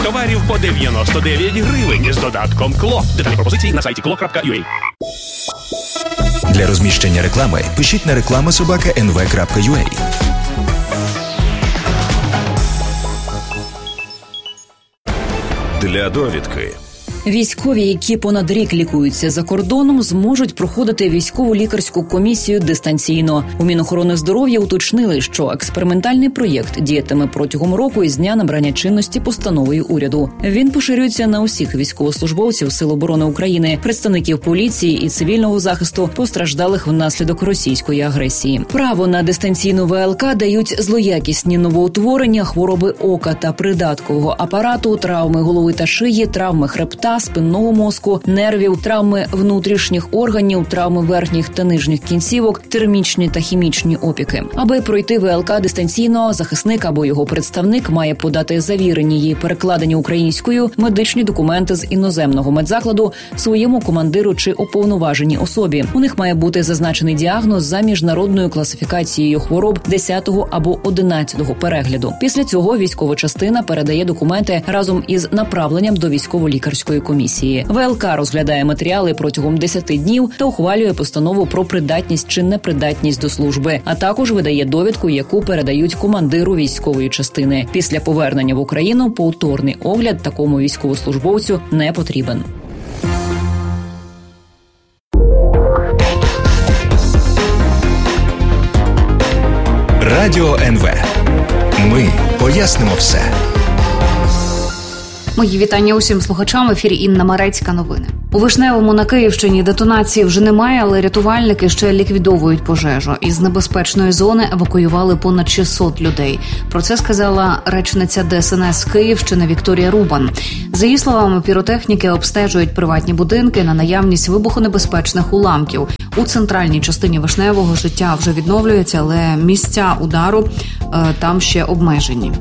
Товарів по 99 гривень з додатком КЛО. Деталі пропозиції на сайті klo.ua. Для розміщення реклами пишіть на reklama@nv.ua. Для довідки. Військові, які понад рік лікуються за кордоном, зможуть проходити військову лікарську комісію дистанційно. У Мінохорони здоров'я уточнили, що експериментальний проєкт діятиме протягом року із дня набрання чинності постановою уряду. Він поширюється на усіх військовослужбовців Сил оборони України, представників поліції і цивільного захисту, постраждалих внаслідок російської агресії. Право на дистанційну ВЛК дають злоякісні новоутворення, хвороби ока та придаткового апарату, травми голови та шиї, травми хребта, спинного мозку, нервів, травми внутрішніх органів, травми верхніх та нижніх кінцівок, термічні та хімічні опіки. Аби пройти ВЛК дистанційно, захисник або його представник має подати завірені її перекладені українською медичні документи з іноземного медзакладу своєму командиру чи уповноваженій особі. У них має бути зазначений діагноз за міжнародною класифікацією хвороб 10-го або 11-го перегляду. Після цього військова частина передає документи разом із направленням до військово-лікарської комісії. ВЛК розглядає матеріали протягом 10 днів та ухвалює постанову про придатність чи непридатність до служби, а також видає довідку, яку передають командиру військової частини. Після повернення в Україну повторний огляд такому військовослужбовцю не потрібен. Радіо НВ. Ми пояснимо все. Мої вітання усім слухачам. В ефірі Інна Марецька. Новини. У Вишневому на Київщині детонації вже немає, але рятувальники ще ліквідовують пожежу. Із небезпечної зони евакуювали понад 600 людей. Про це сказала речниця ДСНС Київщини Вікторія Рубан. За її словами, піротехніки обстежують приватні будинки на наявність вибухонебезпечних уламків. У центральній частині Вишневого життя вже відновлюється, але місця удару там ще обмежені.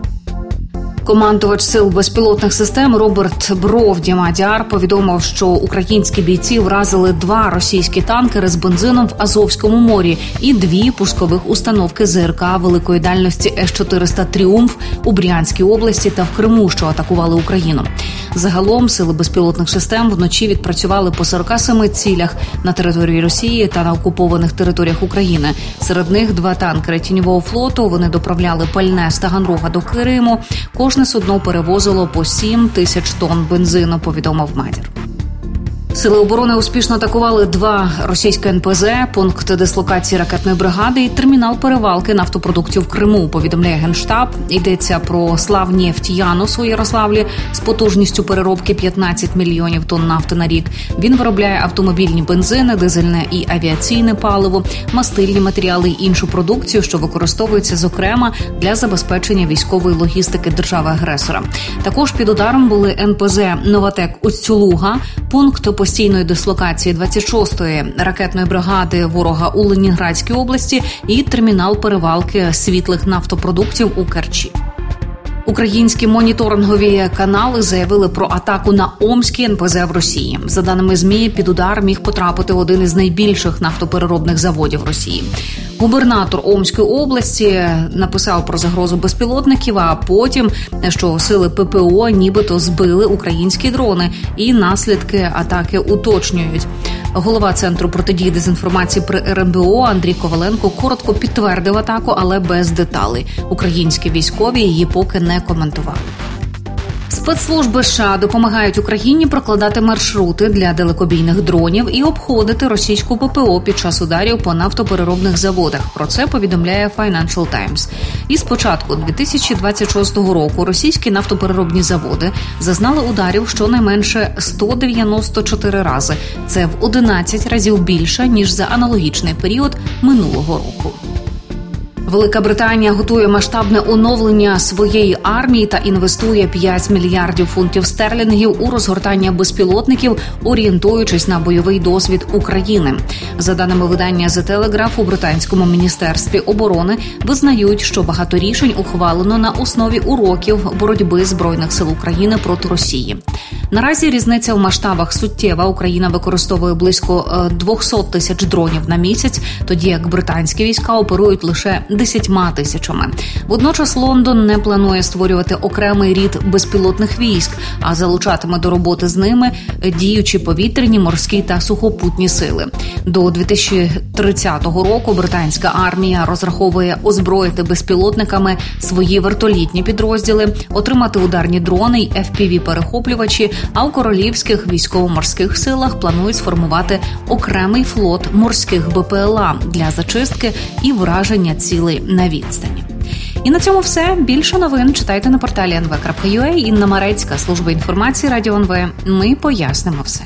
Командувач сил безпілотних систем Роберт Бровді-Мадяр повідомив, що українські бійці вразили 2 російські танкери з бензином в Азовському морі і 2 пускових установки ЗРК великої дальності С-400 «Тріумф» у Брянській області та в Криму, що атакували Україну. Загалом сили безпілотних систем вночі відпрацювали по 47 цілях на території Росії та на окупованих територіях України. Серед них 2 танкери тіньового флоту. Вони доправляли пальне з Таганрога до Криму. Кожне судно перевозило по 7 тисяч тонн бензину, повідомив Мадяр. Сили оборони успішно атакували 2 російські НПЗ, пункт дислокації ракетної бригади і термінал перевалки нафтопродуктів в Криму, повідомляє Генштаб. Йдеться про Славнефть Янус у Ярославлі з потужністю переробки 15 мільйонів тонн нафти на рік. Він виробляє автомобільні бензини, дизельне і авіаційне паливо, мастильні матеріали і іншу продукцію, що використовується, зокрема, для забезпечення військової логістики держави-агресора. Також під ударом були НПЗ «Новатек» Усть-Луга, пункт постійної дислокації 26-ї ракетної бригади ворога у Ленінградській області і термінал перевалки світлих нафтопродуктів у Керчі. Українські моніторингові канали заявили про атаку на Омський НПЗ в Росії. За даними ЗМІ, під удар міг потрапити один із найбільших нафтопереробних заводів Росії. Губернатор Омської області написав про загрозу безпілотників, а потім, що сили ППО нібито збили українські дрони і наслідки атаки уточнюють. Голова Центру протидії дезінформації при РНБО Андрій Коваленко коротко підтвердив атаку, але без деталей. Українські військові її поки не коментували. Спецслужби США допомагають Україні прокладати маршрути для далекобійних дронів і обходити російську ППО під час ударів по нафтопереробних заводах. Про це повідомляє Financial Times. І з початку 2026 року російські нафтопереробні заводи зазнали ударів щонайменше 194 рази. Це в 11 разів більше, ніж за аналогічний період минулого року. Велика Британія готує масштабне оновлення своєї армії та інвестує 5 мільярдів фунтів стерлінгів у розгортання безпілотників, орієнтуючись на бойовий досвід України. За даними видання The Telegraph, у британському міністерстві оборони визнають, що багато рішень ухвалено на основі уроків боротьби Збройних сил України проти Росії. Наразі різниця в масштабах суттєва. Україна використовує близько 200 тисяч дронів на місяць, тоді як британські війська оперують лише 10 тисячами. Водночас Лондон не планує створювати окремий рід безпілотних військ, а залучатиме до роботи з ними діючі повітряні, морські та сухопутні сили. До 2030 року британська армія розраховує озброїти безпілотниками свої вертолітні підрозділи, отримати ударні дрони й FPV-перехоплювачі, а у королівських військово-морських силах планують сформувати окремий флот морських БПЛА для зачистки і враження цілей на відстані. І на цьому все. Більше новин читайте на порталі nv.ua. Інна Марецька, служба інформації Радіо НВ. Ми пояснимо все.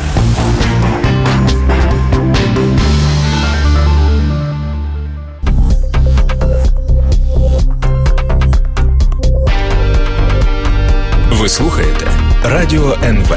Ви слухаєте Радіо НВ.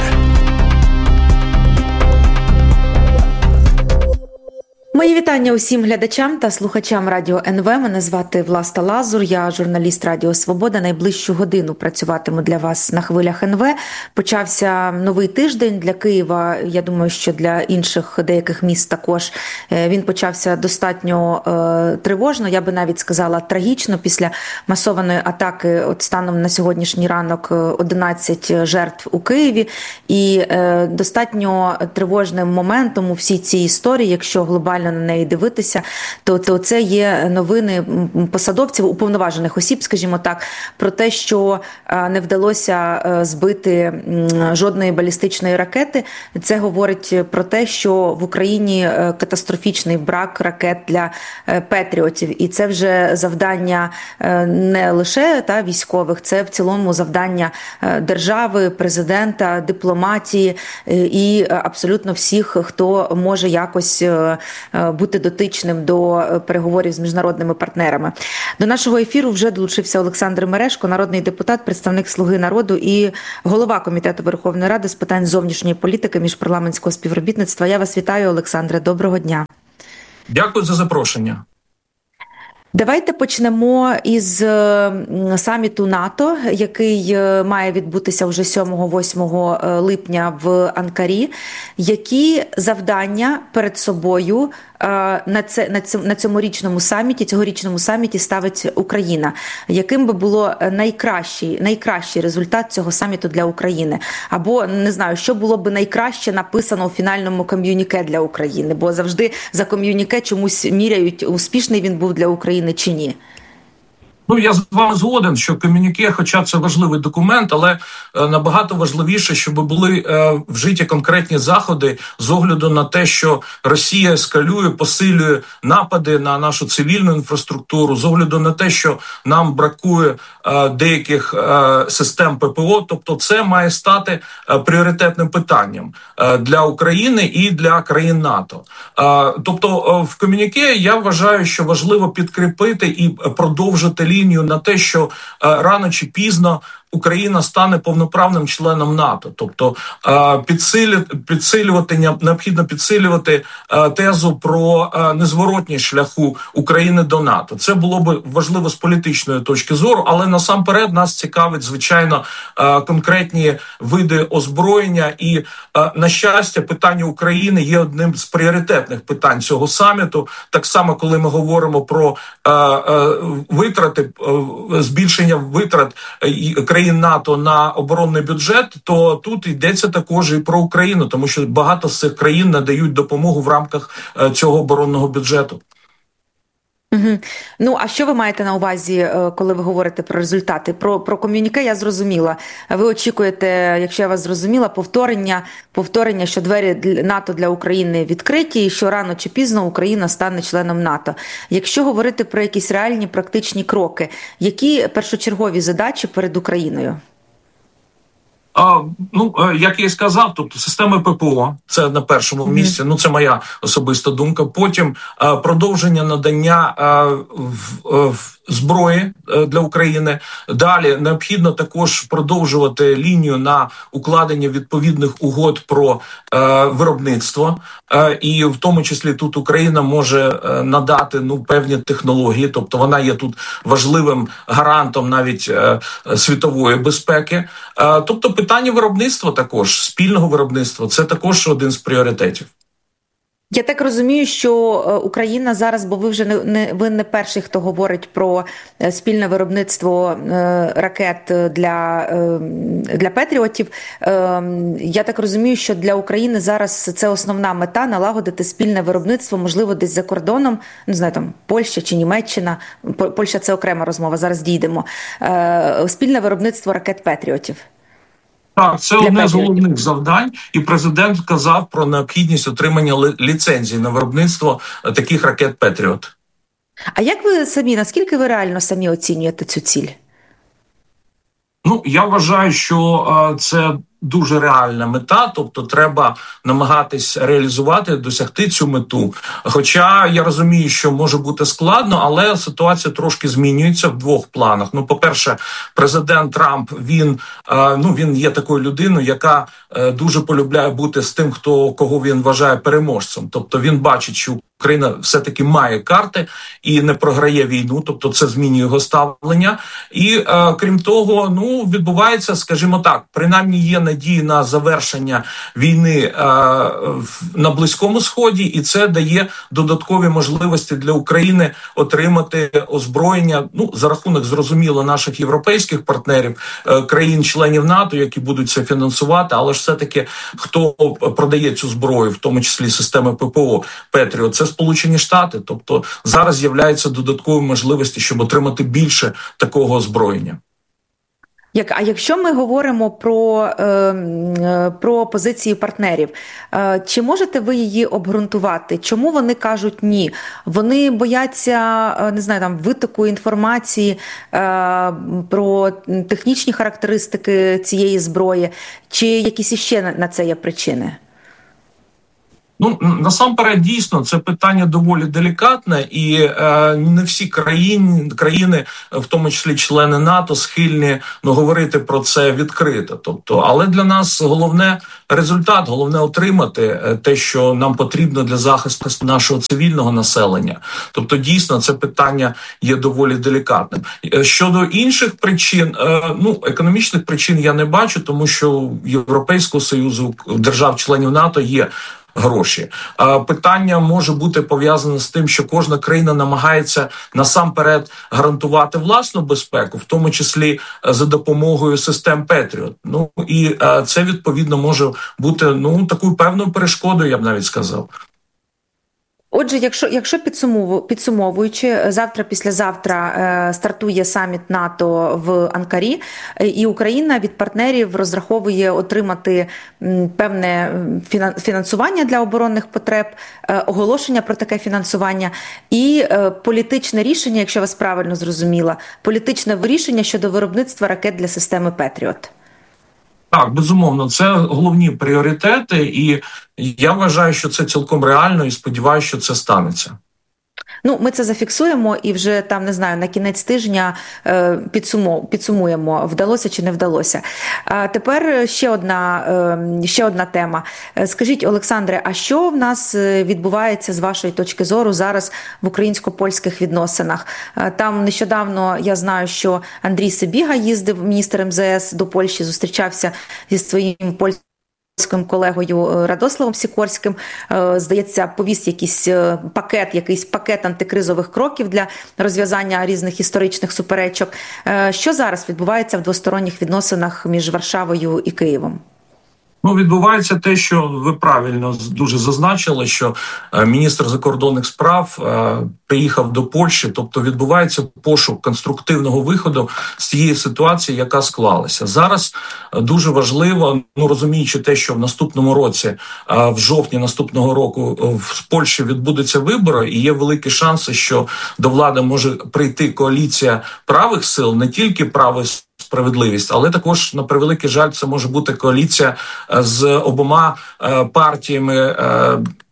Мої вітання усім глядачам та слухачам Радіо НВ. Мене звати Власта Лазур, я журналіст Радіо Свобода. Найближчу годину працюватиму для вас на хвилях НВ. Почався новий тиждень для Києва, я думаю, що для інших деяких міст також. Він почався достатньо тривожно, я би навіть сказала трагічно, після масованої атаки. От станом на сьогоднішній ранок 11 жертв у Києві. І достатньо тривожним моментом у всій цій історії, якщо глобально на неї дивитися, то це є новини посадовців, уповноважених осіб, скажімо так, про те, що не вдалося збити жодної балістичної ракети. Це говорить про те, що в Україні катастрофічний брак ракет для Петріотів. І це вже завдання не лише військових, це в цілому завдання держави, президента, дипломатії і абсолютно всіх, хто може якось бути дотичним до переговорів з міжнародними партнерами. До нашого ефіру вже долучився Олександр Мережко, народний депутат, представник «Слуги народу» і голова Комітету Верховної Ради з питань зовнішньої політики, міжпарламентського співробітництва. Я вас вітаю, Олександре. Доброго дня. Дякую за запрошення. Давайте почнемо із саміту НАТО, який має відбутися вже 7-8 липня в Анкарі. Які завдання перед собою на цьогорічному саміті ставить Україна? Яким би було найкращий результат цього саміту для України? Або, не знаю, що було би найкраще написано у фінальному ком'юніке для України? Бо завжди за ком'юніке чомусь міряють, успішний він був для України чи ні. Я з вами згоден, що ком'юніке, хоча це важливий документ, але набагато важливіше, щоб були вжиті конкретні заходи з огляду на те, що Росія ескалює, посилює напади на нашу цивільну інфраструктуру, з огляду на те, що нам бракує деяких систем ППО. Тобто це має стати пріоритетним питанням для України і для країн НАТО. Тобто в ком'юніке я вважаю, що важливо підкріпити і продовжити лінію на те, що рано чи пізно Україна стане повноправним членом НАТО. Тобто необхідно підсилювати тезу про незворотність шляху України до НАТО. Це було б важливо з політичної точки зору, але насамперед нас цікавить, звичайно, конкретні види озброєння і, на щастя, питання України є одним з пріоритетних питань цього саміту. Так само, коли ми говоримо про витрати, збільшення витрат країн НАТО на оборонний бюджет, то тут йдеться також і про Україну, тому що багато з цих країн надають допомогу в рамках цього оборонного бюджету. Угу. А що ви маєте на увазі, коли ви говорите про результати? Про ком'юніке я зрозуміла. Ви очікуєте, якщо я вас зрозуміла, повторення, що двері НАТО для України відкриті і що рано чи пізно Україна стане членом НАТО. Якщо говорити про якісь реальні практичні кроки, які першочергові задачі перед Україною? Як я і сказав, тобто системи ППО, це на першому місці, це моя особиста думка. Потім продовження надання зброї для України. Далі необхідно також продовжувати лінію на укладення відповідних угод про виробництво. І в тому числі тут Україна може надати певні технології, тобто вона є тут важливим гарантом навіть світової безпеки. Тобто питання виробництва також, спільного виробництва, це також один з пріоритетів. Я так розумію, що Україна зараз, бо ви не перший, хто говорить про спільне виробництво ракет для Петріотів. Я так розумію, що для України зараз це основна мета – налагодити спільне виробництво, можливо, десь за кордоном, не знаю, там Польща чи Німеччина. Польща – це окрема розмова, зараз дійдемо. Спільне виробництво ракет Петріотів. Так, це одне з головних завдань, і президент казав про необхідність отримання ліцензії на виробництво таких ракет «Петріот». А як ви самі, наскільки ви реально самі оцінюєте цю ціль? Я вважаю, що це дуже реальна мета, тобто треба намагатись реалізувати, досягти цю мету. Хоча я розумію, що може бути складно, але ситуація трошки змінюється в двох планах. По-перше, президент Трамп, він є такою людиною, яка дуже полюбляє бути з тим, кого він вважає переможцем. Тобто він бачить, що Україна все-таки має карти і не програє війну, тобто це змінює його ставлення. І крім того, відбувається, скажімо так, принаймні є надії на завершення війни на Близькому Сході, і це дає додаткові можливості для України отримати озброєння, за рахунок, зрозуміло, наших європейських партнерів, країн-членів НАТО, які будуть це фінансувати, але ж все-таки хто продає цю зброю, в тому числі системи ППО «Петріот», це Сполучені Штати. Тобто зараз з'являються додаткові можливості, щоб отримати більше такого озброєння. А якщо ми говоримо про позиції партнерів, чи можете ви її обґрунтувати? Чому вони кажуть ні? Вони бояться, не знаю, там витоку інформації про технічні характеристики цієї зброї, чи якісь іще на це є причини? Насамперед, дійсно, це питання доволі делікатне, і не всі країни, в тому числі члени НАТО, схильні говорити про це відкрито. Тобто, але для нас головне результат, головне отримати те, що нам потрібно для захисту нашого цивільного населення. Тобто, дійсно, це питання є доволі делікатним. Щодо інших причин, економічних причин я не бачу, тому що у Європейського Союзу, держав-членів НАТО є гроші. Питання може бути пов'язане з тим, що кожна країна намагається насамперед гарантувати власну безпеку, в тому числі за допомогою систем Петріот. І це, відповідно, може бути такою певною перешкодою, я б навіть сказав. Отже, якщо підсумовуючи, завтра-післязавтра стартує саміт НАТО в Анкарі, і Україна від партнерів розраховує отримати певне фінансування для оборонних потреб, оголошення про таке фінансування і політичне рішення, якщо вас правильно зрозуміла, політичне рішення щодо виробництва ракет для системи Петріот. Так, безумовно, це головні пріоритети, і я вважаю, що це цілком реально, і сподіваюся, що це станеться. Ми це зафіксуємо і вже там, не знаю, на кінець тижня підсумуємо, вдалося чи не вдалося. Тепер ще одна тема. Скажіть, Олександре, а що в нас відбувається з вашої точки зору зараз в українсько-польських відносинах? Там нещодавно, я знаю, що Андрій Сибіга їздив, міністр МЗС, до Польщі, зустрічався зі своїм польським колегою Радославом Сікорським, здається, повіз якийсь пакет антикризових кроків для розв'язання різних історичних суперечок. Що зараз відбувається в двосторонніх відносинах між Варшавою і Києвом? Відбувається те, що ви правильно дуже зазначили, що міністр закордонних справ приїхав до Польщі, тобто відбувається пошук конструктивного виходу з цієї ситуації, яка склалася. Зараз дуже важливо, розуміючи те, що в наступному році, в жовтні наступного року в Польщі відбудуться вибори, і є великі шанси, що до влади може прийти коаліція правих сил, не тільки правих справедливість, але також, на превеликий жаль, це може бути коаліція з обома партіями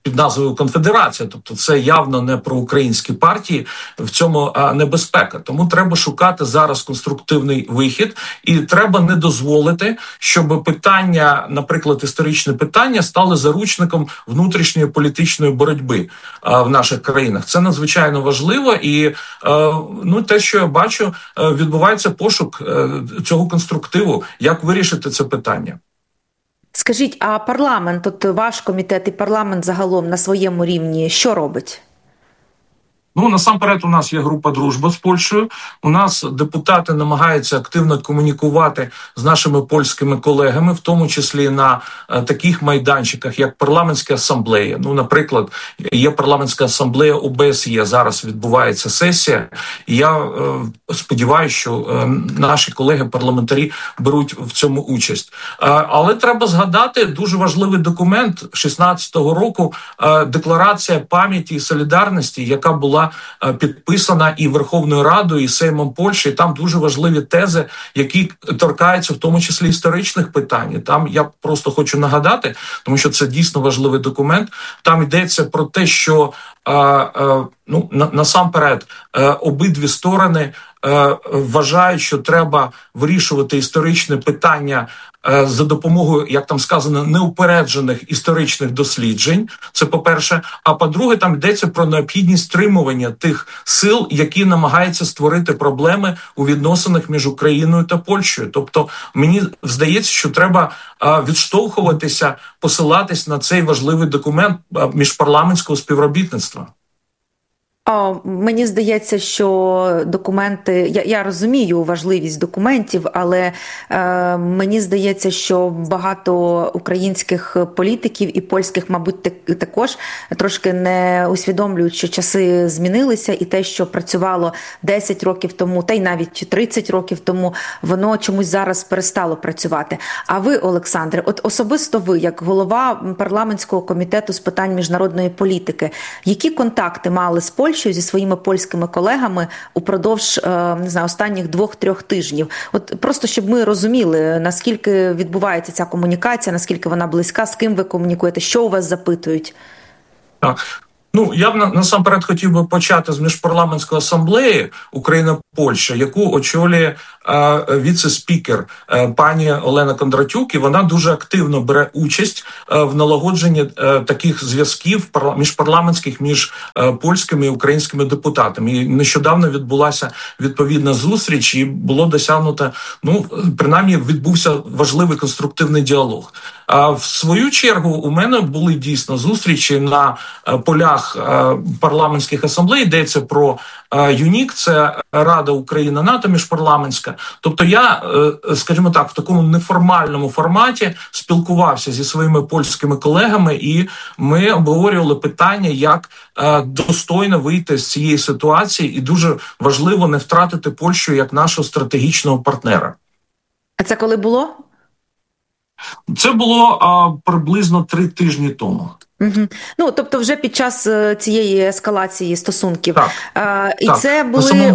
під назвою Конфедерація, тобто це явно не проукраїнські партії, в цьому небезпека. Тому треба шукати зараз конструктивний вихід, і треба не дозволити, щоб питання, наприклад, історичне питання, стали заручником внутрішньої політичної боротьби в наших країнах. Це надзвичайно важливо, і те, що я бачу, відбувається пошук цього конструктиву, як вирішити це питання. Скажіть, а парламент, от ваш комітет і парламент загалом на своєму рівні що робить? Насамперед, у нас є група «Дружба» з Польщею. У нас депутати намагаються активно комунікувати з нашими польськими колегами, в тому числі на таких майданчиках, як парламентська асамблея. Наприклад, є парламентська асамблея ОБСЄ, зараз відбувається сесія. І я сподіваюся, що наші колеги-парламентарі беруть в цьому участь. Але треба згадати дуже важливий документ 16-го року, Декларація пам'яті і солідарності, яка була підписана і Верховною Радою, і Сеймом Польщі. І там дуже важливі тези, які торкаються в тому числі історичних питань. І там я просто хочу нагадати, тому що це дійсно важливий документ. Там йдеться про те, що насамперед обидві сторони вважають, що треба вирішувати історичне питання за допомогою, як там сказано, неупереджених історичних досліджень. Це по-перше. А по-друге, там йдеться про необхідність стримування тих сил, які намагаються створити проблеми у відносинах між Україною та Польщею. Тобто, мені здається, що треба відштовхуватися, посилатись на цей важливий документ міжпарламентського співробітництва. Мені здається, що документи, я розумію важливість документів, але мені здається, що багато українських політиків і польських, мабуть, також трошки не усвідомлюють, що часи змінилися, і те, що працювало 10 років тому, та й навіть 30 років тому, воно чомусь зараз перестало працювати. А ви, Олександре, от особисто ви, як голова парламентського комітету з питань міжнародної політики, які контакти мали з Польщею, зі своїми польськими колегами упродовж, останніх 2-3 тижнів? От просто, щоб ми розуміли, наскільки відбувається ця комунікація, наскільки вона близька, з ким ви комунікуєте, що у вас запитують? Так. Я б насамперед хотів би почати з міжпарламентської асамблеї Україна-Польща, яку очолює віце-спікер пані Олена Кондратюк, і вона дуже активно бере участь в налагодженні таких зв'язків міжпарламентських між польськими і українськими депутатами. І нещодавно відбулася відповідна зустріч, і було досягнуто, принаймні відбувся важливий конструктивний діалог. А в свою чергу у мене були дійсно зустрічі на полях парламентських асамблей, йдеться про ЮНІК, це Рада Україна-НАТО міжпарламентська. Тобто я, скажімо так, в такому неформальному форматі спілкувався зі своїми польськими колегами, і ми обговорювали питання, як достойно вийти з цієї ситуації, і дуже важливо не втратити Польщу як нашого стратегічного партнера. А це коли було? Це було приблизно 3 тижні тому. Угу. Тобто вже під час цієї ескалації стосунків. І так, це були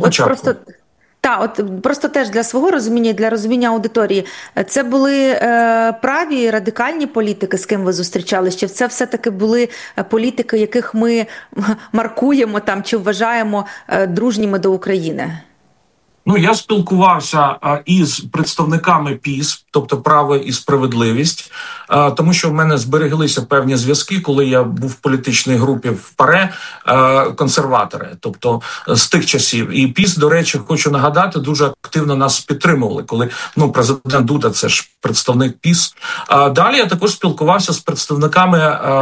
просто теж для свого розуміння, для розуміння аудиторії. Це були праві радикальні політики, з ким ви зустрічались? Чи це все-таки були політики, яких ми маркуємо там, чи вважаємо дружніми до України? Я спілкувався із представниками ПіС, тобто «Право і справедливість», тому що в мене збереглися певні зв'язки, коли я був в політичній групі в ПАРЕ, консерватори, тобто з тих часів. І ПіС, до речі, хочу нагадати, дуже активно нас підтримували, коли президент Дуда – це ж представник ПіС. Далі я також спілкувався з представниками,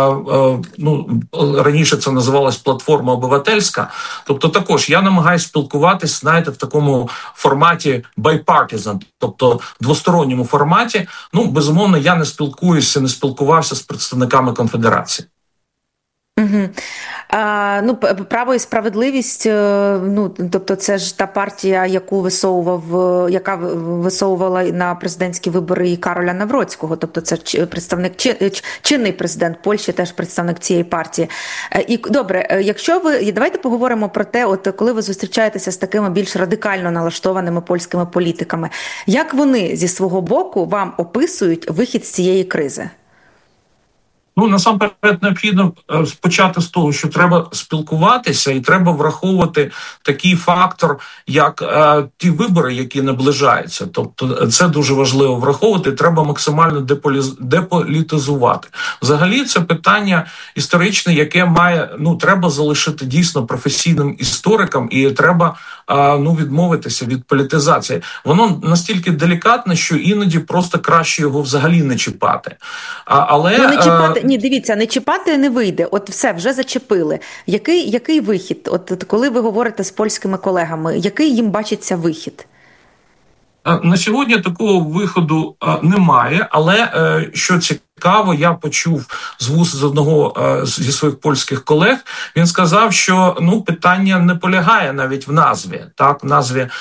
раніше це називалось «Платформа обивательська», тобто також я намагаюся спілкуватись, в такому форматі bipartisan, тобто двосторонньому форматі. Безумовно, я не спілкувався з представниками Конфедерації. Угу. «Право і справедливість», тобто це ж та партія, яка висовувала на президентські вибори і Кароля Навроцького, тобто це представник, чинний президент Польщі, теж представник цієї партії. І добре, давайте поговоримо про те, коли ви зустрічаєтеся з такими більш радикально налаштованими польськими політиками, як вони зі свого боку вам описують вихід з цієї кризи? Ну, насамперед, необхідно почати з того, що треба спілкуватися і треба враховувати такий фактор, як ті вибори, які наближаються. Тобто це дуже важливо враховувати, треба максимально деполітизувати. Взагалі це питання історичне, яке має, треба залишити дійсно професійним історикам і треба відмовитися від політизації. Воно настільки делікатне, що іноді просто краще його взагалі не чіпати. Але не чіпати. Ні, дивіться, не чіпати не вийде. От все, вже зачепили. Який вихід? От коли ви говорите з польськими колегами, який їм бачиться вихід? На сьогодні такого виходу немає, але що цікаво, я почув з вуст з одного зі своїх польських колег, він сказав, що питання не полягає навіть в назві, так, в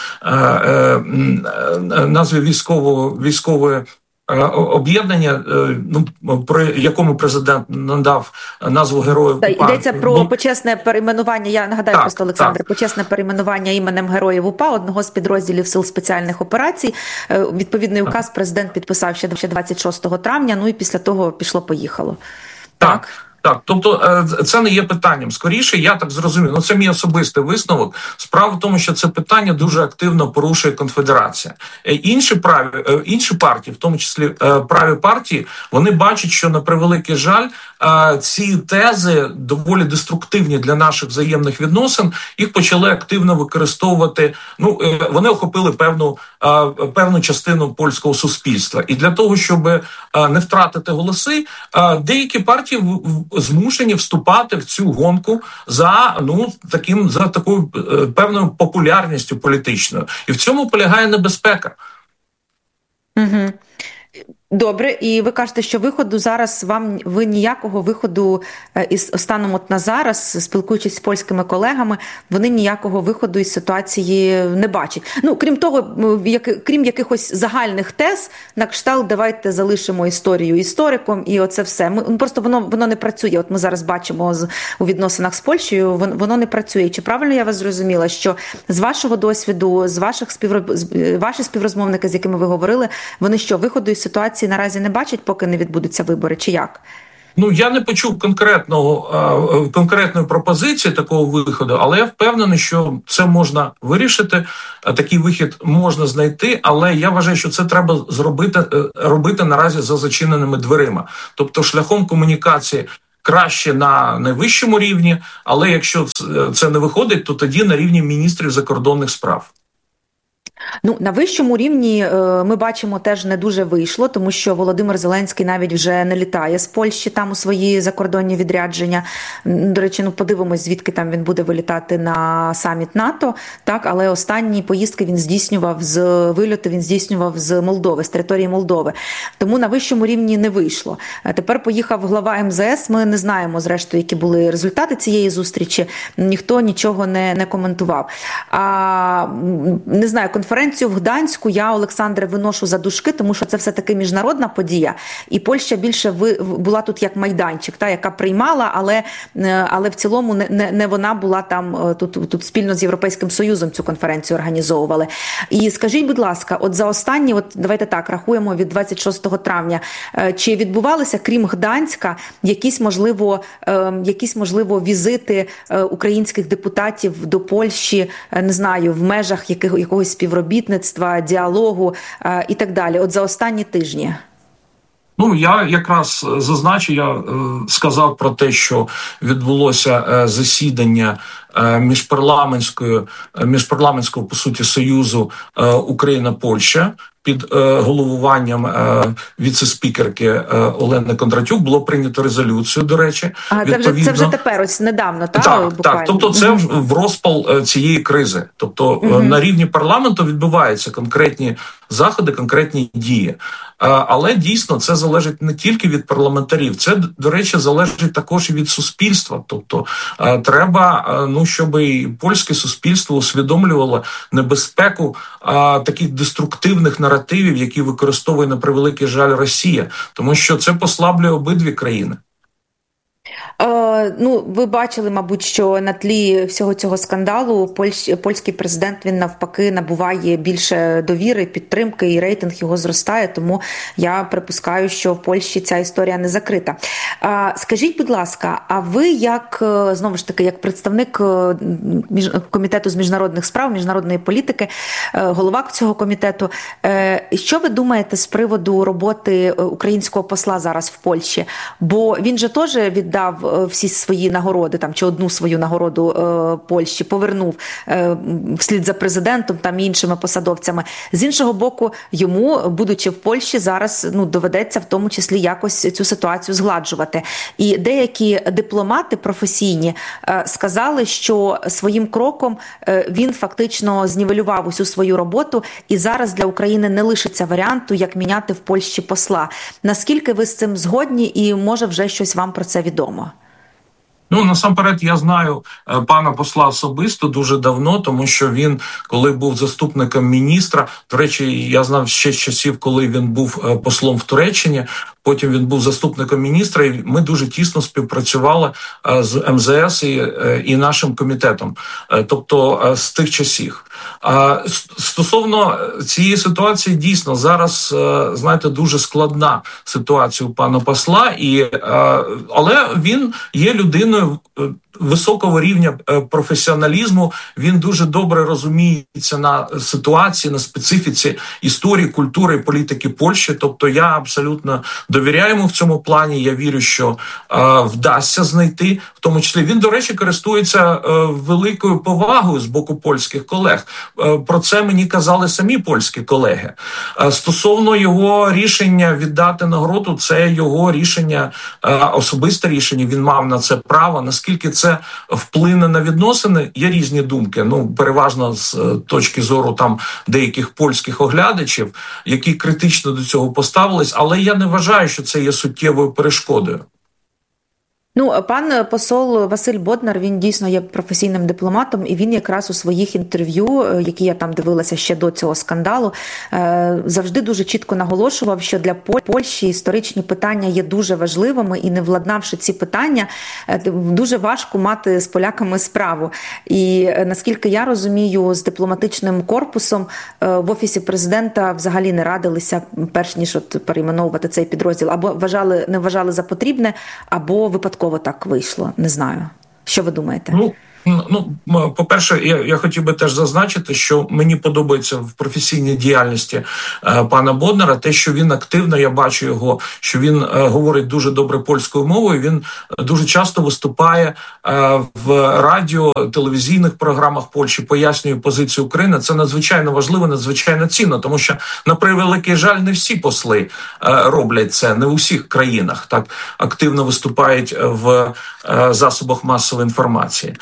назві військової об'єднання, при якому президент надав назву Героїв УПА. Йдеться про почесне перейменування, я нагадаю просто, Олександре, почесне перейменування іменем Героїв УПА, одного з підрозділів Сил спеціальних операцій. Відповідний указ президент підписав ще 26 травня, і після того пішло-поїхало. Так. Так, тобто це не є питанням. Скоріше, я так зрозумів, це мій особистий висновок. Справа в тому, що це питання дуже активно порушує Конфедерація. Інші партії, в тому числі праві партії, вони бачать, що, на превеликий жаль, ці тези доволі деструктивні для наших взаємних відносин, їх почали активно використовувати, вони охопили певну частину польського суспільства. І для того, щоб не втратити голоси, деякі партії змушені вступати в цю гонку за такою певною популярністю політичною. І в цьому полягає небезпека. Угу. Добре, і ви кажете, що виходу зараз ви ніякого виходу станом на зараз, спілкуючись з польськими колегами, вони ніякого виходу із ситуації не бачать. Крім того, крім якихось загальних тез, на кшталт давайте залишимо історію істориком і оце все. Просто воно не працює. От ми зараз бачимо у відносинах з Польщею, воно не працює. Чи правильно я вас зрозуміла, що з вашого досвіду, ваші співрозмовники, з якими ви говорили, вони що, виходу із ситуації наразі не бачать, поки не відбудуться вибори, чи як? Я не почув конкретної пропозиції такого виходу, але я впевнений, що це можна вирішити, такий вихід можна знайти, але я вважаю, що це треба робити наразі за зачиненими дверима. Тобто шляхом комунікації краще на найвищому рівні, але якщо це не виходить, то тоді на рівні міністрів закордонних справ. На вищому рівні ми бачимо, теж не дуже вийшло, тому що Володимир Зеленський навіть вже не літає з Польщі там у свої закордонні відрядження. До речі, подивимось, звідки там він буде вилітати на саміт НАТО, так, але останні поїздки він здійснював з Молдови, з території Молдови. Тому на вищому рівні не вийшло. Тепер поїхав глава МЗС, ми не знаємо, зрештою, які були результати цієї зустрічі, ніхто нічого не коментував. Не знаю, конференцію в Гданську я, Олександре, виношу за дужки, тому що це все-таки міжнародна подія, і Польща більше була тут як майданчик, яка приймала, але в цілому не вона була там, тут спільно з Європейським Союзом цю конференцію організовували. І скажіть, будь ласка, от за останні, давайте так, рахуємо від 26 травня, чи відбувалися, крім Гданська, якісь, можливо, візити українських депутатів до Польщі, не знаю, в межах якогось співробітництва, діалогу і так далі, от за останні тижні? Я якраз зазначив, я сказав про те, що відбулося засідання міжпарламентського, по суті, союзу Україна-Польща під головуванням віце-спікерки Олени Кондратюк. Було прийнято резолюцію, до речі. Це вже тепер, ось недавно, так? Так, тобто це в розпал цієї кризи. Тобто на рівні парламенту відбуваються конкретні заходи, конкретні дії. Але дійсно це залежить не тільки від парламентарів, це, до речі, залежить також і від суспільства. Тобто треба, щоб і польське суспільство усвідомлювало небезпеку таких деструктивних наративів, які використовує, на превеликий жаль, Росія. Тому що це послаблює обидві країни. Ну, ви бачили, мабуть, що на тлі всього цього скандалу польський президент, він навпаки набуває більше довіри, підтримки, і рейтинг його зростає, тому я припускаю, що в Польщі ця історія не закрита. Скажіть, будь ласка, а ви як, знову ж таки, як представник Комітету з міжнародних справ, міжнародної політики, голова цього комітету, що ви думаєте з приводу роботи українського посла зараз в Польщі? Бо він же теж віддав всі свої нагороди, там, чи одну свою нагороду Польщі, повернув вслід за президентом, там, і іншими посадовцями. З іншого боку, йому, будучи в Польщі, зараз доведеться в тому числі якось цю ситуацію згладжувати. І деякі дипломати професійні сказали, що своїм кроком він фактично знівелював усю свою роботу, і зараз для України не лишиться варіанту, як міняти в Польщі посла. Наскільки ви з цим згодні і, може, вже щось вам про це відомо? Ну, насамперед, я знаю пана посла особисто дуже давно, тому що він, коли був заступником міністра, до речі, я знав ще з часів, коли він був послом в Туреччині, потім він був заступником міністра, і ми дуже тісно співпрацювали з МЗС і нашим комітетом, тобто з тих часів. Стосовно цієї ситуації, дійсно, зараз, знаєте, дуже складна ситуація у пана посла, але він є людиною високого рівня професіоналізму, він дуже добре розуміється на ситуації, на специфіці історії, культури і політики Польщі, тобто я абсолютно довіряю йому в цьому плані, я вірю, що вдасться знайти, в тому числі. Він, до речі, користується великою повагою з боку польських колег. Про це мені казали самі польські колеги. Стосовно його рішення віддати нагороду, це його рішення, особисте рішення, він мав на це право. Наскільки це вплине на відносини, є різні думки. Ну, переважно з точки зору там деяких польських оглядачів, які критично до цього поставились, але я не вважаю, що це є суттєвою перешкодою. Ну, пан посол Василь Боднар, він дійсно є професійним дипломатом, і він якраз у своїх інтерв'ю, які я там дивилася ще до цього скандалу, завжди дуже чітко наголошував, що для Польщі історичні питання є дуже важливими, і не владнавши ці питання, дуже важко мати з поляками справу. І наскільки я розумію, з дипломатичним корпусом в Офісі президента взагалі не радилися, перш ніж перейменовувати цей підрозділ, або не вважали за потрібне, або випадково так вийшло. Не знаю. Що ви думаєте? Ну, по-перше, я хотів би теж зазначити, що мені подобається в професійній діяльності пана Боднара те, що він активно, я бачу його, що він говорить дуже добре польською мовою, він дуже часто виступає в радіо, телевізійних програмах Польщі, пояснює позицію України. Це надзвичайно важливо, надзвичайно цінно, тому що, на превеликий жаль, не всі посли роблять це, не в усіх країнах так активно виступають в засобах масової інформації.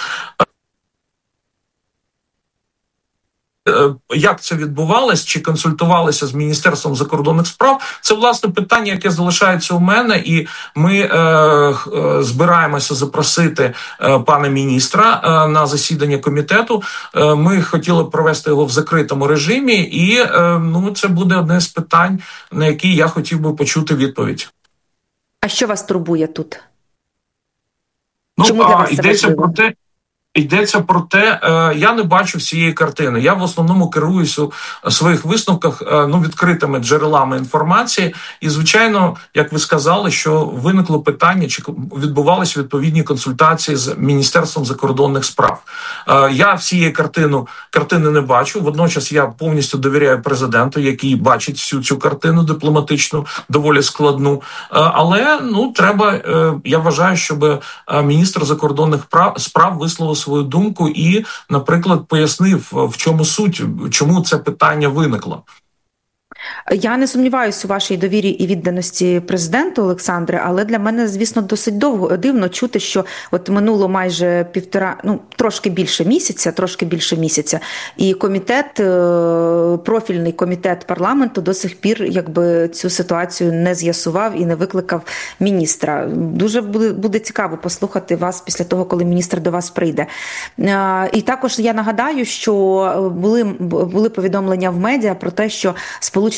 Як це відбувалось, чи консультувалися з Міністерством закордонних справ, це, власне, питання, яке залишається у мене, і ми збираємося запросити пана міністра на засідання комітету. Ми хотіли провести його в закритому режимі, і це буде одне з питань, на які я хотів би почути відповідь. А що вас турбує тут? Чому для вас це важливо? Йдеться про те, я не бачу всієї картини. Я в основному керуюся у своїх висновках відкритими джерелами інформації. І, звичайно, як ви сказали, що виникло питання, чи відбувалися відповідні консультації з Міністерством закордонних справ. Я всієї картини не бачу. Водночас я повністю довіряю президенту, який бачить всю цю картину дипломатичну, доволі складну. Але, треба, я вважаю, щоб міністр закордонних справ висловив свою думку і, наприклад, пояснив, в чому суть, чому це питання виникло. Я не сумніваюся у вашій довірі і відданості президенту, Олександре, але для мене, звісно, досить дивно чути, що от минуло майже трошки більше місяця, і профільний комітет парламенту до сих пір цю ситуацію не з'ясував і не викликав міністра. Дуже буде цікаво послухати вас після того, коли міністр до вас прийде. І також я нагадаю, що були повідомлення в медіа про те, що Сполучені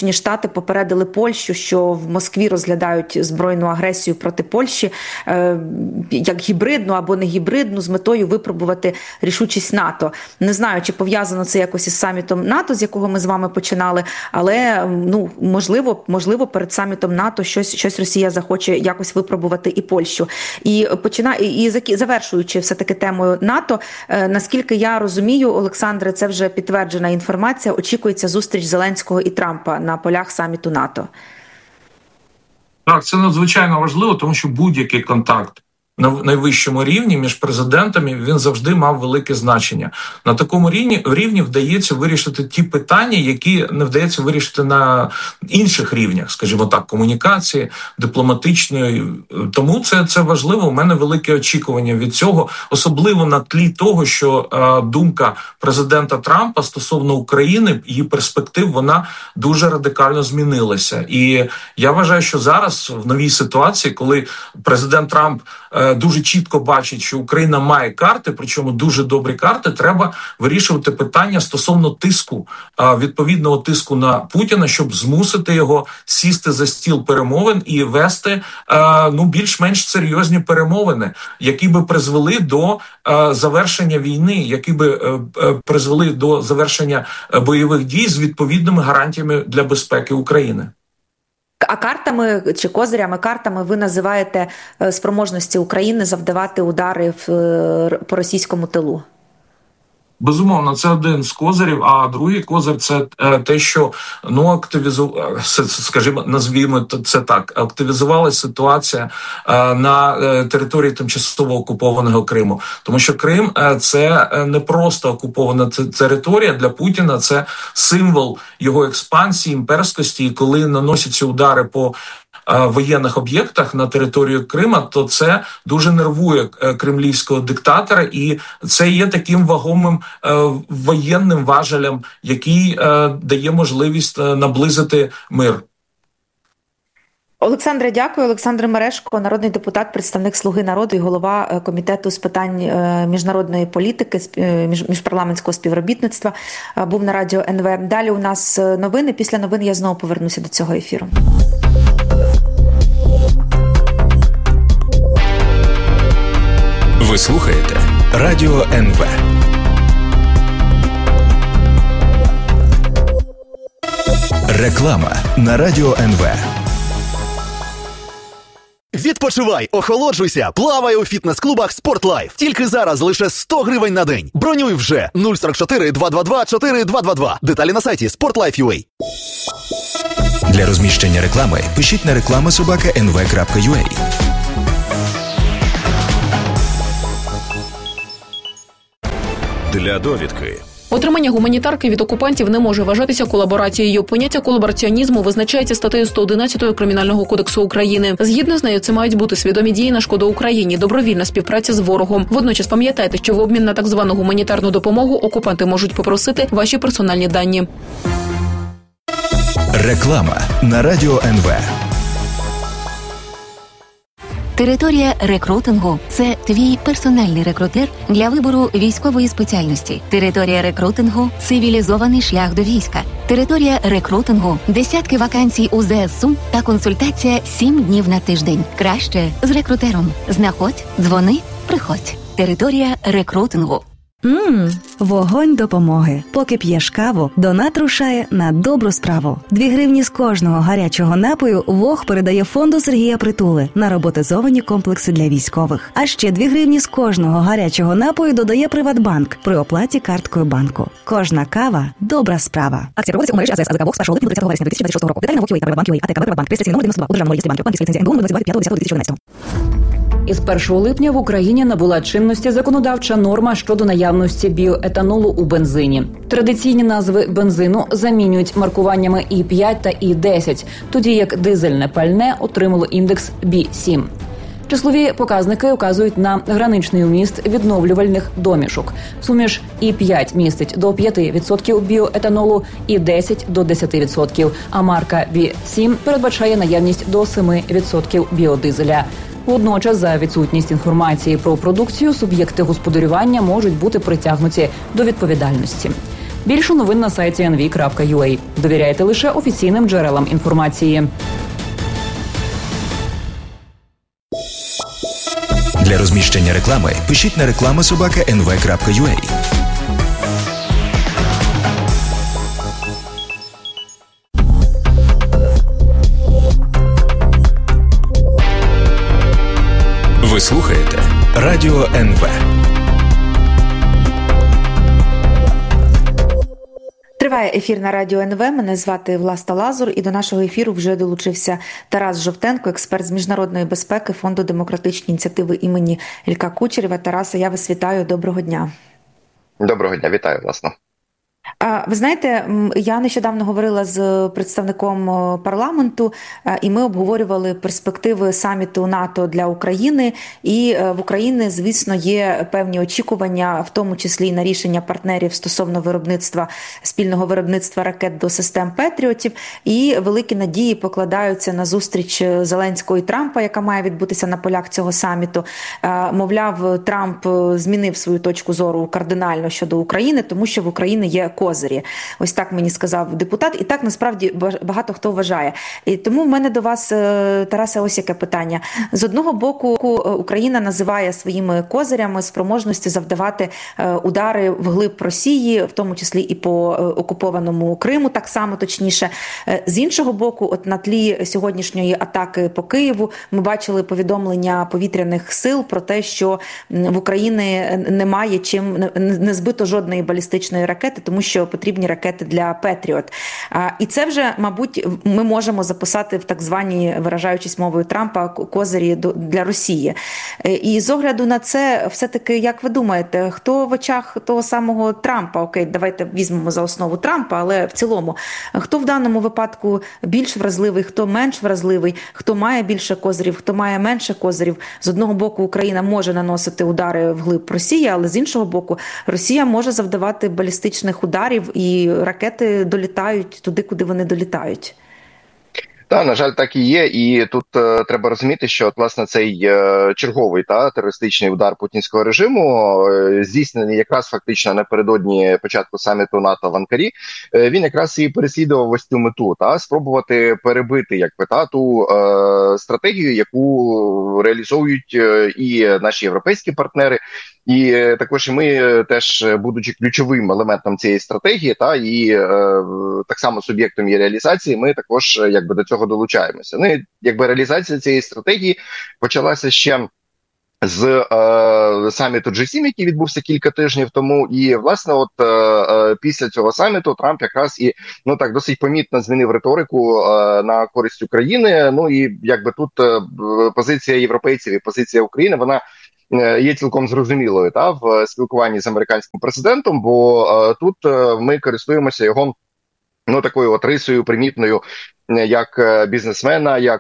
Сполучені Штати попередили Польщу, що в Москві розглядають збройну агресію проти Польщі як гібридну або не гібридну, з метою випробувати рішучість НАТО. Не знаю, чи пов'язано це якось із самітом НАТО, з якого ми з вами починали, але можливо перед самітом НАТО щось Росія захоче якось випробувати і Польщу. І завершуючи все-таки темою НАТО, наскільки я розумію, Олександре, це вже підтверджена інформація, очікується зустріч Зеленського і Трампа на полях саміту НАТО. Так, це надзвичайно важливо, тому що будь-який контакт на найвищому рівні між президентами, він завжди мав велике значення. На такому рівні вдається вирішити ті питання, які не вдається вирішити на інших рівнях, скажімо так, комунікації, дипломатичної. Тому це важливо. У мене велике очікування від цього, особливо на тлі того, що думка президента Трампа стосовно України, її перспектив, вона дуже радикально змінилася. І я вважаю, що зараз в новій ситуації, коли президент Трамп дуже чітко бачить, що Україна має карти, причому дуже добрі карти, треба вирішувати питання стосовно тиску, відповідного тиску на Путіна, щоб змусити його сісти за стіл перемовин і вести більш-менш серйозні перемовини, які би призвели до завершення війни, які би призвели до завершення бойових дій з відповідними гарантіями для безпеки України. А картами чи козирями ви називаєте спроможності України завдавати удари по російському тилу? Безумовно, це один з козирів, а другий козир – це те, що назвімо це так, активізувалася ситуація на території тимчасово окупованого Криму. Тому що Крим – це не просто окупована територія для Путіна, це символ його експансії, імперськості, і коли наносяться удари по воєнних об'єктах на територію Крима, то це дуже нервує кремлівського диктатора, і це є таким вагомим воєнним важелем, який дає можливість наблизити мир. Олександре, дякую. Олександр Мережко, народний депутат, представник «Слуги народу» і голова Комітету з питань міжнародної політики, міжпарламентського співробітництва, був на радіо НВ. Далі у нас новини. Після новин я знову повернуся до цього ефіру. Ви слухаєте Радіо НВ. Реклама на Радіо НВ. Відпочивай, охолоджуйся, плавай у фітнес-клубах «Спортлайф». Тільки зараз лише 100 гривень на день. Бронюй вже 044 222 4222. Деталі на сайті sportlife.ua. Для розміщення реклами пишіть на reklama@nv.ua. Для довідки. Отримання гуманітарки від окупантів не може вважатися колаборацією. Поняття колабораціонізму визначається статтею 111 Кримінального кодексу України. Згідно з нею, це мають бути свідомі дії на шкоду Україні, добровільна співпраця з ворогом. Водночас пам'ятайте, що в обмін на так звану гуманітарну допомогу окупанти можуть попросити ваші персональні дані. Реклама на Радіо НВ. Територія рекрутингу – це твій персональний рекрутер для вибору військової спеціальності. Територія рекрутингу – цивілізований шлях до війська. Територія рекрутингу – десятки вакансій у ЗСУ та консультація 7 днів на тиждень. Краще з рекрутером. Знаходь, дзвони, приходь. Територія рекрутингу. Вогонь допомоги. Поки п'єш каву, донат рушає на добру справу. 2 гривні з кожного гарячого напою ВОГ передає фонду Сергія Притули на роботизовані комплекси для військових. А ще 2 гривні з кожного гарячого напою додає Приватбанк при оплаті карткою банку. Кожна кава – добра справа. Акція проводиться у мережі АЗС АЗК ВОГ з 1 липня до 30 вересня 2026 року. Деталі на ВОК.UA та Приватбанк.UA, АТК Приватбанк, реєстраційний номер 92, у Державному реєстрі банків, банківська ліцензія НБУ 25.10.2011. Із 1 липня в Україні набула чинності законодавча норма щодо наявності біоетанолу у бензині. Традиційні назви бензину замінюють маркуваннями І5 та І10, тоді як дизельне пальне отримало індекс B7. Числові показники указують на граничний вміст відновлювальних домішок. Суміш І5 містить до 5% біоетанолу, І10 до 10%, а марка B7 передбачає наявність до 7% біодизеля. Водночас, за відсутність інформації про продукцію, суб'єкти господарювання можуть бути притягнуті до відповідальності. Більше новин на сайті nv.ua. Довіряйте лише офіційним джерелам інформації. Для розміщення реклами пишіть на reklama@nv.ua. Ви слухаєте Радіо НВ. Триває ефір на Радіо НВ. Мене звати Власта Лазур, і до нашого ефіру вже долучився Тарас Жовтенко, експерт з міжнародної безпеки Фонду демократичні ініціативи імені Ілька Кучерєва. Тарасе, я вас вітаю. Доброго дня. Доброго дня, вітаю, власне. Ви знаєте, я нещодавно говорила з представником парламенту, і ми обговорювали перспективи саміту НАТО для України. І в Україні, звісно, є певні очікування, в тому числі і на рішення партнерів стосовно спільного виробництва ракет до систем Петріотів. І великі надії покладаються на зустріч Зеленського і Трампа, яка має відбутися на полях цього саміту. Мовляв, Трамп змінив свою точку зору кардинально щодо України, тому що в Україні є козирі. Ось так мені сказав депутат, і так насправді багато хто вважає. І тому в мене до вас, Тарасе, ось яке питання. З одного боку, Україна називає своїми козирями спроможності завдавати удари вглиб Росії, в тому числі і по окупованому Криму, так само точніше. З іншого боку, от на тлі сьогоднішньої атаки по Києву ми бачили повідомлення повітряних сил про те, що в Україні немає не збито жодної балістичної ракети, тому що потрібні ракети для Петріот. І це вже, мабуть, ми можемо записати в так звані, виражаючись мовою Трампа, козирі для Росії. І з огляду на це, все-таки, як ви думаєте, хто в очах того самого Трампа, окей, давайте візьмемо за основу Трампа, але в цілому, хто в даному випадку більш вразливий, хто менш вразливий, хто має більше козирів, хто має менше козирів? З одного боку, Україна може наносити удари вглиб Росії, але з іншого боку, Росія може завдавати балістичних ударів, і ракети долітають туди, куди вони долітають. Так, на жаль, так і є. І тут треба розуміти, що от, власне, цей черговий терористичний удар путінського режиму, здійснений якраз фактично напередодні початку саміту НАТО в Анкарі, він якраз і переслідував ось цю мету, спробувати перебити ту стратегію, яку реалізовують і наші європейські партнери, і також і ми теж, будучи ключовим елементом цієї стратегії, і так само суб'єктом її реалізації, ми також до цього долучаємося. Ну і реалізація цієї стратегії почалася ще з саміту G7, який відбувся кілька тижнів тому, і власне після цього саміту Трамп якраз і досить помітно змінив риторику на користь України. Ну і тут позиція європейців і позиція України, вона є цілком зрозумілою в спілкуванні з американським президентом, бо тут ми користуємося його такою рисою примітною як бізнесмена, як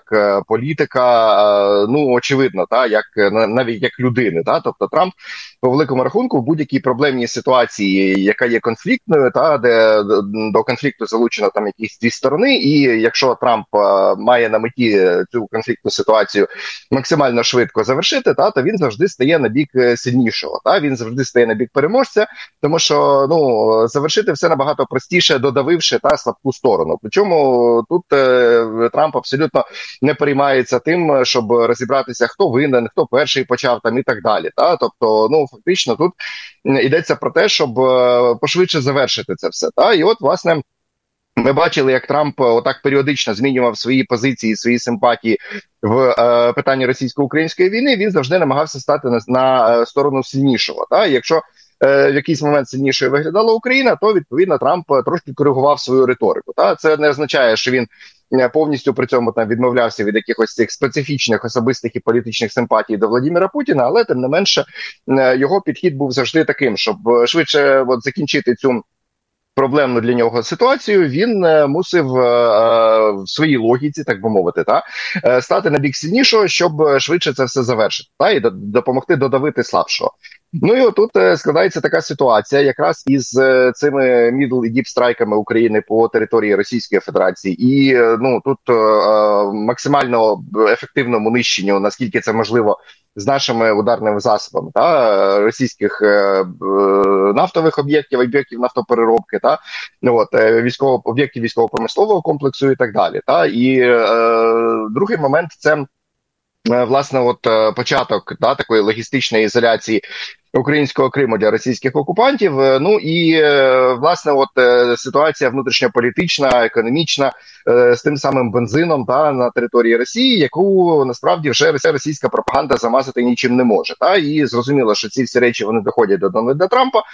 політика, очевидно, навіть як людини. Тобто Трамп, по великому рахунку, в будь-якій проблемній ситуації, яка є конфліктною, де до конфлікту залучено якісь дві сторони, і якщо Трамп має на меті цю конфліктну ситуацію максимально швидко завершити, то він завжди стає на бік сильнішого. Він завжди стає на бік переможця, тому що завершити все набагато простіше, додавивши слабку сторону. Причому тут Трамп абсолютно не переймається тим, щоб розібратися, хто винен, хто перший почав і так далі. Тобто, фактично тут йдеться про те, щоб пошвидше завершити це все. І от, власне, ми бачили, як Трамп отак періодично змінював свої позиції, свої симпатії в питанні російсько-української війни. Він завжди намагався стати на сторону сильнішого. Якщо в якийсь момент сильнішою виглядала Україна, то, відповідно, Трамп трошки коригував свою риторику. Це не означає, що він повністю при цьому відмовлявся від якихось цих специфічних особистих і політичних симпатій до Владимира Путіна, але, тим не менше, його підхід був завжди таким, щоб швидше закінчити цю проблемну для нього ситуацію. Він мусив в своїй логіці, так би мовити, стати на бік сильнішого, щоб швидше це все завершити, і допомогти додавити слабшого. Ну і отут складається така ситуація, якраз із цими middle і deep страйками України по території Російської Федерації, і тут максимально ефективному нищенню, наскільки це можливо, з нашими ударними засобами, російських нафтових об'єктів нафтопереробки, об'єктів військово-промислового комплексу і так далі. І другий момент – це власне початок такої логістичної ізоляції українського Криму для російських окупантів. Ну і власне ситуація внутрішньополітична, економічна з тим самим бензином на території Росії, яку насправді вже російська пропаганда замазати нічим не може. І зрозуміло, що ці всі речі вони доходять до Дональда Трампа.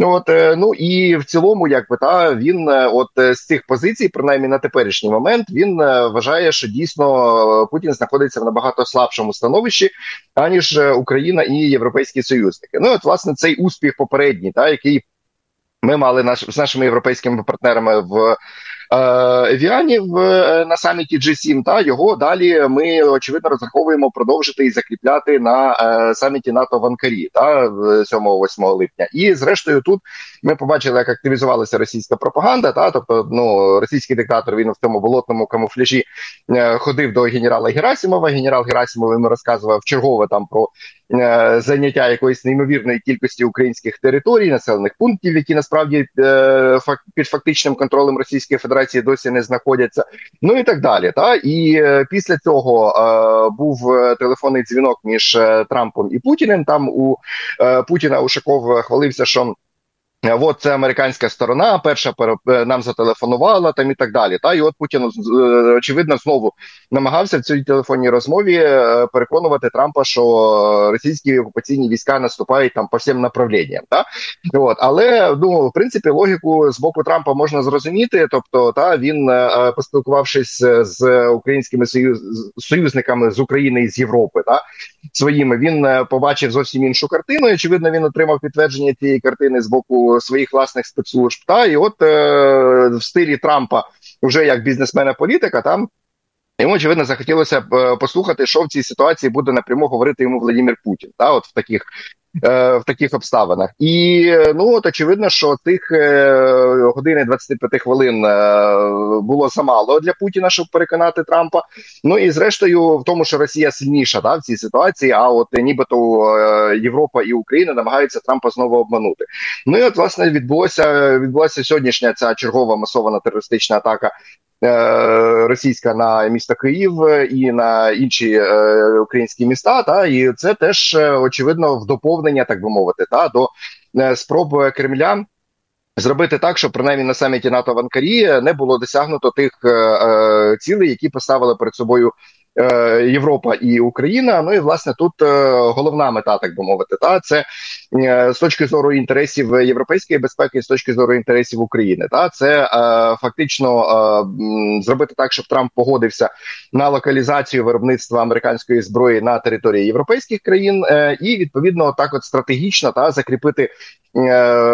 Ну і в цілому, він з цих позицій, принаймні на теперішній момент, він вважає, що дійсно Путін знаходиться в набагато слабшому становищі, аніж Україна і європейські союзники. Ну, власне, цей успіх попередній, який ми мали з нашими європейськими партнерами в Евіані на саміті G7, його далі ми, очевидно, розраховуємо продовжити і закріпляти на саміті НАТО в Анкарі 7-8 липня. І, зрештою, тут ми побачили, як активізувалася російська пропаганда, тобто, російський диктатор, він в тому болотному камуфляжі ходив до генерала Герасимова. Генерал Герасимов йому розказував чергове про заняття якоїсь неймовірної кількості українських територій, населених пунктів, які насправді під фактичним контролем Російської Федерації досі не знаходяться, ну і так далі. І після цього був телефонний дзвінок між Трампом і Путіним. Там у Путіна Ушаков хвалився, що це американська сторона, перша нам зателефонувала і так далі. І Путін, очевидно, знову намагався в цій телефонній розмові переконувати Трампа, що російські окупаційні війська наступають по всім направленням. Але, в принципі, логіку з боку Трампа можна зрозуміти. Тобто, він, поспілкувавшись з українськими союзниками з України і з Європи, своїми, він побачив зовсім іншу картину. І, очевидно, він отримав підтвердження цієї картини з боку своїх власних спецслужб. І в стилі Трампа, вже як бізнесмена-політика, йому, очевидно, захотілося послухати, що в цій ситуації буде напряму говорити йому Владимир Путін, в таких обставинах. І, очевидно, що тих години 25 хвилин було замало для Путіна, щоб переконати Трампа. Ну і, зрештою, в тому, що Росія сильніша в цій ситуації, а нібито Європа і Україна намагаються Трампа знову обманути. Ну і власне, відбулася сьогоднішня ця чергова масована терористична атака російська на місто Київ і на інші українські міста, і це теж, очевидно, в доповнення, так би мовити, до спроб Кремля зробити так, щоб принаймні на саміті НАТО в Анкарі не було досягнуто тих цілей, які поставили перед собою Європа і Україна. Ну і, власне, тут головна мета, так би мовити, це з точки зору інтересів європейської безпеки, з точки зору інтересів України. Це фактично зробити так, щоб Трамп погодився на локалізацію виробництва американської зброї на території європейських країн і, відповідно, стратегічно закріпити